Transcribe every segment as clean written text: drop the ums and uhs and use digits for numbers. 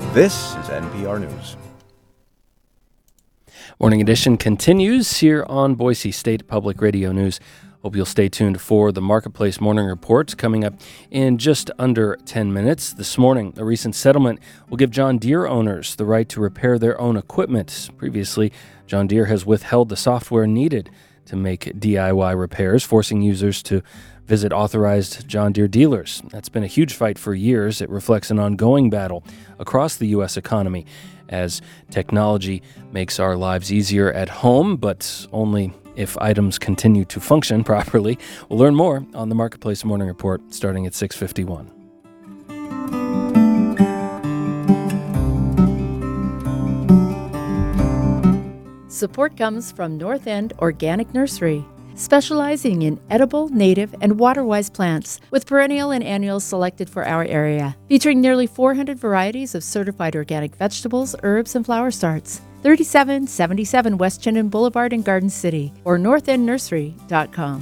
This is NPR News. Morning Edition continues here on Boise State Public Radio News. Hope you'll stay tuned for the Marketplace Morning Report coming up in just under 10 minutes. This morning, a recent settlement will give John Deere owners the right to repair their own equipment. Previously, John Deere has withheld the software needed to make DIY repairs, forcing users to visit authorized John Deere dealers. That's been a huge fight for years. It reflects an ongoing battle across the U.S. economy as technology makes our lives easier at home, but only if items continue to function properly. We'll learn more on the Marketplace Morning Report starting at 6:51. Support comes from North End Organic Nursery, specializing in edible, native, and water-wise plants with perennial and annuals selected for our area, featuring nearly 400 varieties of certified organic vegetables, herbs, and flower starts. 3777 West Chinden Boulevard in Garden City or northendnursery.com.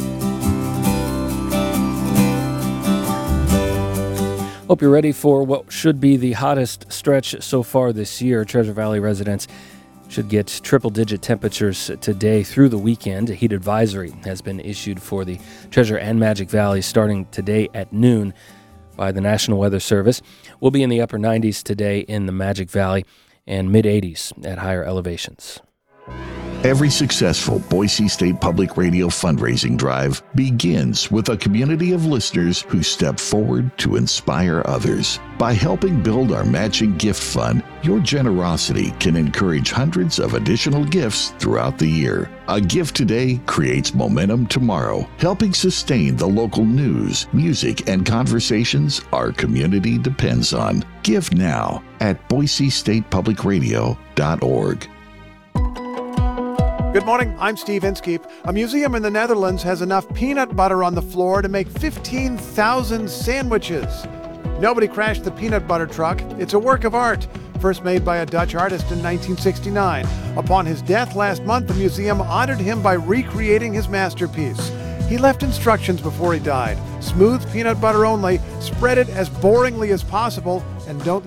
Hope you're ready for what should be the hottest stretch so far this year. Treasure Valley residents should get triple-digit temperatures today through the weekend. A heat advisory has been issued for the Treasure and Magic Valley starting today at noon by the National Weather Service. We'll be in the upper 90s today in the Magic Valley and mid-80s at higher elevations. Every successful Boise State Public Radio fundraising drive begins with a community of listeners who step forward to inspire others. By helping build our matching gift fund, your generosity can encourage hundreds of additional gifts throughout the year. A gift today creates momentum tomorrow, helping sustain the local news, music, and conversations our community depends on. Give now at boisestatepublicradio.org. Good morning, I'm Steve Inskeep. A museum in the Netherlands has enough peanut butter on the floor to make 15,000 sandwiches. Nobody crashed the peanut butter truck. It's a work of art, first made by a Dutch artist in 1969. Upon his death last month, the museum honored him by recreating his masterpiece. He left instructions before he died. Smooth peanut butter only, spread it as boringly as possible, and don't